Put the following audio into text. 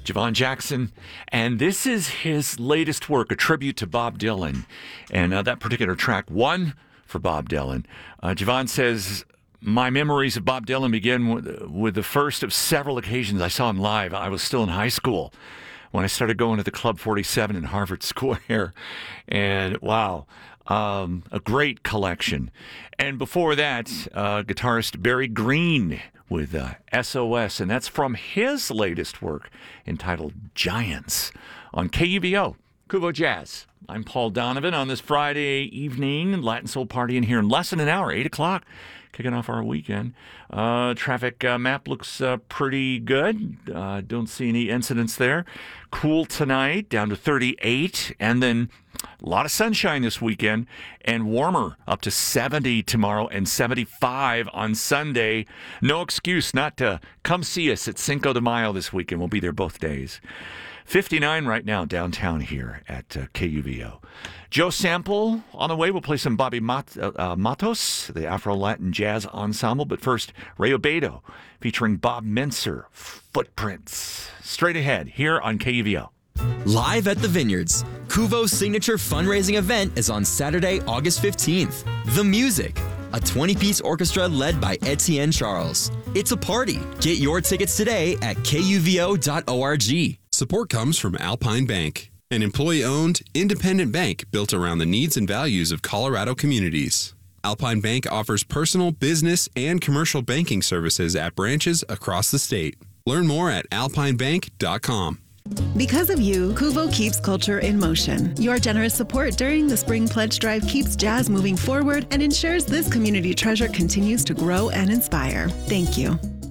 Javon Jackson, and this is his latest work, a tribute to Bob Dylan. And that particular track won for Bob Dylan. Javon says, my memories of Bob Dylan begin with the first of several occasions I saw him live. I was still in high school when I started going to the Club 47 in Harvard Square. And wow, a great collection. And before that, guitarist Barry Green with SOS, and that's from his latest work entitled Giants on KUVO, Kuvo Jazz. I'm Paul Donovan on this Friday evening, Latin Soul Party in here in less than an hour, 8 o'clock, kicking off our weekend. Traffic map looks pretty good. Don't see any incidents there. Cool tonight, down to 38, and then a lot of sunshine this weekend and warmer, up to 70 tomorrow and 75 on Sunday. No excuse not to come see us at Cinco de Mayo this weekend. We'll be there both days. 59 right now downtown here at KUVO. Joe Sample on the way. We'll play some Bobby Matos, the Afro-Latin Jazz Ensemble. But first, Ray Obedo featuring Bob Menser, Footprints. Straight ahead here on KUVO. Live at the Vineyards, Kuvo's signature fundraising event is on Saturday, August 15th. The Music, a 20-piece orchestra led by Etienne Charles. It's a party. Get your tickets today at kuvo.org. Support comes from Alpine Bank, an employee-owned, independent bank built around the needs and values of Colorado communities. Alpine Bank offers personal, business, and commercial banking services at branches across the state. Learn more at alpinebank.com. Because of you, Kuvo keeps culture in motion. Your generous support during the Spring Pledge Drive keeps jazz moving forward and ensures this community treasure continues to grow and inspire. Thank you.